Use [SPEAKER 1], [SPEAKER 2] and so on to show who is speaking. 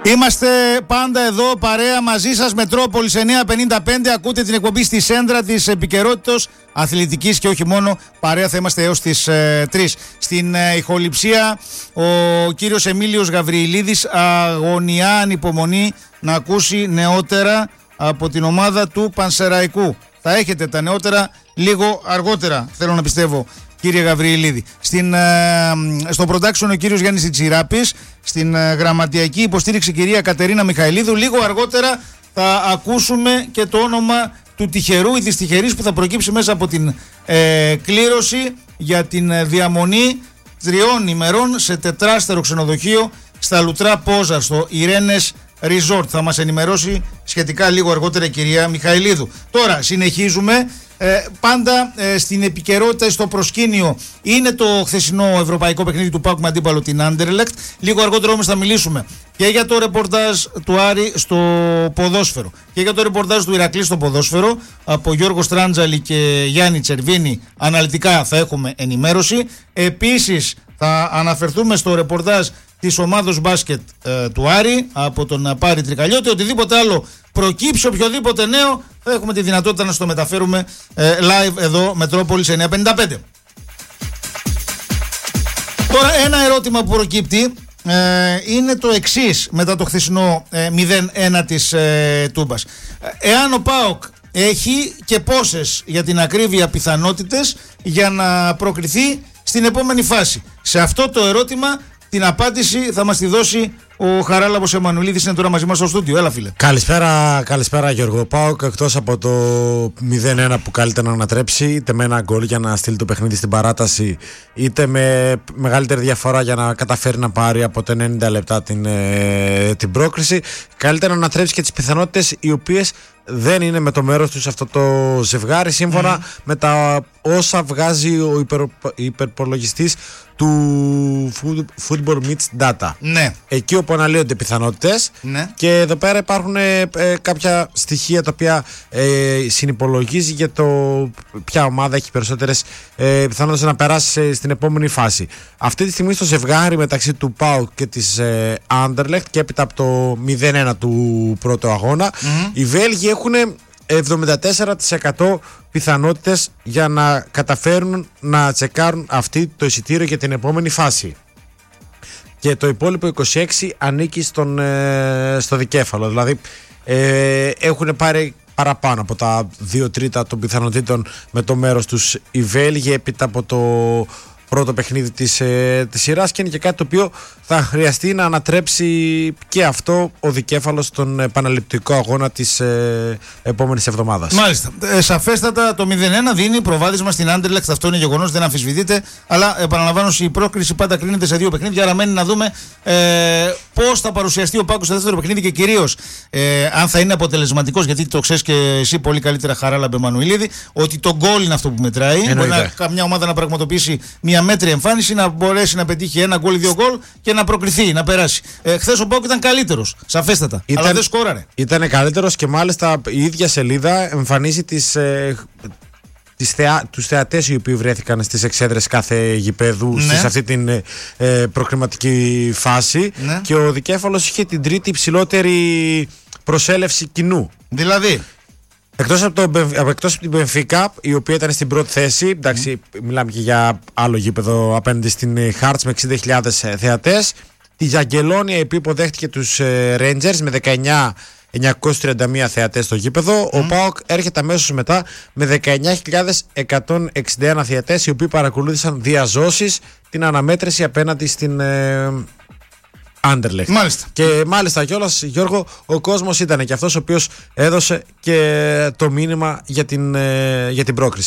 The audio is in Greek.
[SPEAKER 1] Είμαστε πάντα εδώ παρέα μαζί σας, Μετρόπολης 955. Ακούτε την εκπομπή στη σέντρα της επικαιρότητας αθλητικής και όχι μόνο. Παρέα θα είμαστε έως τις 3. Στην ηχοληψία ο κύριος Εμίλιος Γαβριηλίδης αγωνιά ανυπομονεί να ακούσει νεότερα από την ομάδα του Πανσεραϊκού. Θα έχετε τα νεότερα λίγο αργότερα, θέλω να πιστεύω, κύριε Γαβριηλίδη. Στο production ο κύριος Γιάννης Τσιράπης, στην γραμματιακή υποστήριξη κυρία Κατερίνα Μιχαηλίδου. Λίγο αργότερα θα ακούσουμε και το όνομα του τυχερού ή της τυχερής που θα προκύψει μέσα από την κλήρωση για την διαμονή 3 ημερών σε 4στερο ξενοδοχείο στα Λουτρά Πόζαρ, στο Ιρένες Resort. Θα μας ενημερώσει σχετικά λίγο αργότερα η κυρία Μιχαηλίδου. Τώρα συνεχίζουμε. Πάντα στην επικαιρότητα, στο προσκήνιο είναι το χθεσινό ευρωπαϊκό παιχνίδι του ΠΑΟΚ με αντίπαλο την Άντερλεκτ. Λίγο αργότερα όμως θα μιλήσουμε και για το ρεπορτάζ του Άρη στο ποδόσφαιρο και για το ρεπορτάζ του Ηρακλή στο ποδόσφαιρο από Γιώργο Στράντζαλη και Γιάννη Τσερβίνη. Αναλυτικά θα έχουμε ενημέρωση. Επίσης θα αναφερθούμε στο ρεπορτάζ της ομάδος μπάσκετ του Άρη από τον Πάρη Τρικαλιώτη. Οτιδήποτε άλλο προκύψει, οποιοδήποτε νέο, θα έχουμε τη δυνατότητα να στο μεταφέρουμε live εδώ, Μετρόπολης 955. Τώρα ένα ερώτημα που προκύπτει είναι το εξής μετά το χθεσινό 0-1 της Τούμπας. Εάν ο ΠΑΟΚ έχει και πόσες για την ακρίβεια πιθανότητες για να προκριθεί στην επόμενη φάση. Σε αυτό το ερώτημα την απάντηση θα μας τη δώσει ο Χαράλαμπος Εμμανουηλίδης, είναι τώρα μαζί μας στο στούντιο. Έλα φίλε.
[SPEAKER 2] Καλησπέρα Γιώργο. ΠΑΟΚ εκτός από το 0-1 που καλείται να ανατρέψει, είτε με ένα γκολ για να στείλει το παιχνίδι στην παράταση, είτε με μεγαλύτερη διαφορά για να καταφέρει να πάρει από τα 90 λεπτά την πρόκριση, καλείται να ανατρέψει και τις πιθανότητες οι οποίες δεν είναι με το μέρος τους αυτό το ζευγάρι, σύμφωνα με τα όσα βγάζει ο υπερπολογιστής του Football Meets Data.
[SPEAKER 1] Ναι.
[SPEAKER 2] Εκεί όπου αναλύονται πιθανότητες, ναι. Και εδώ πέρα υπάρχουν κάποια στοιχεία τα οποία συνυπολογίζει για το ποια ομάδα έχει περισσότερες πιθανότητες να περάσει στην επόμενη φάση. Αυτή τη στιγμή στο ζευγάρι μεταξύ του ΠΑΟΚ και της Anderlecht και έπειτα από το 0-1 του πρώτου αγώνα, οι Βέλγοι έχουν 74% πιθανότητες για να καταφέρουν να τσεκάρουν αυτή το εισιτήριο για την επόμενη φάση. Και το υπόλοιπο 26 ανήκει στο δικέφαλο. Δηλαδή έχουν πάρει παραπάνω από τα 2 τρίτα των πιθανότητων με το μέρος τους οι Βέλγοι έπειτα από το πρώτο παιχνίδι της σειράς, και είναι και κάτι το οποίο θα χρειαστεί να ανατρέψει και αυτό ο δικέφαλος στον επαναληπτικό αγώνα της επόμενης εβδομάδας.
[SPEAKER 1] Μάλιστα. Σαφέστατα το 0-1 δίνει προβάδισμα στην Άντερλεκτ, αυτό είναι γεγονός, δεν αμφισβητείται. Αλλά επαναλαμβάνω, η πρόκριση πάντα κρίνεται σε 2 παιχνίδια. Άρα μένει να δούμε πώς θα παρουσιαστεί ο ΠΑΟΚ στο δεύτερο παιχνίδι και κυρίως αν θα είναι αποτελεσματικός. Γιατί το ξέρεις και εσύ πολύ καλύτερα, Χαράλαμπε Εμμανουηλίδη, ότι το γκολ είναι αυτό που μετράει.
[SPEAKER 2] Εννοείται.
[SPEAKER 1] Μπορεί καμιά ομάδα να πραγματοποιήσει μια μέτρια εμφάνιση, να μπορέσει να πετύχει 1 γκολ ή 2 γκολ και να προκριθεί, να περάσει. Χθες ο ΠΑΟΚ ήταν καλύτερος, σαφέστατα. Αλλά δεν σκόραρε.
[SPEAKER 2] Ήταν καλύτερος και μάλιστα η ίδια σελίδα εμφανίζει τους θεατές οι οποίοι βρέθηκαν στις εξέδρες κάθε γηπέδου,
[SPEAKER 1] ναι,
[SPEAKER 2] σε αυτή την προκριματική φάση, ναι. Και ο δικέφαλος είχε την τρίτη υψηλότερη προσέλευση κοινού.
[SPEAKER 1] Δηλαδή
[SPEAKER 2] εκτός από την Μπενφίκα, η οποία ήταν στην πρώτη θέση, εντάξει, μιλάμε και για άλλο γήπεδο απέναντι στην Hearts με 60.000 θεατές, τη Γιαγκελόνια η οποία υποδέχτηκε τους Rangers με 19.931 θεατές στο γήπεδο. Ο ΠΑΟΚ έρχεται αμέσως μετά με 19.161 θεατές, οι οποίοι παρακολούθησαν διαζώσεις την αναμέτρηση απέναντι στην Anderlecht.
[SPEAKER 1] Μάλιστα.
[SPEAKER 2] Και μάλιστα κιόλας, Γιώργο, ο κόσμος ήταν και αυτός ο οποίος έδωσε και το μήνυμα για την πρόκριση.